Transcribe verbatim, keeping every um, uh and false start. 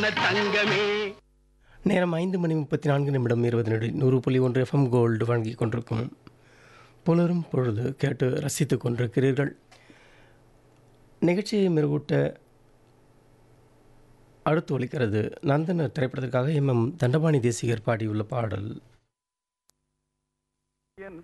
தங்கமே. நேரம் ஐந்து மணி முப்பத்தி நான்கு நிமிடம் இருபது நொடி நூறு புள்ளி ஒன்று எஃப்எம் கோல்டு வழங்கி கொண்டிருக்கும் புலரும் பொழுது கேட்டு ரசித்து கொண்டிருக்கிறீர்கள். நிகழ்ச்சியை மெருகூட்ட அடுத்து ஒலிக்கிறது நந்தனர் திரைப்படத்திற்காக எம் எம் தண்டபாணி தேசிகர் பாடியுள்ள பாடல்.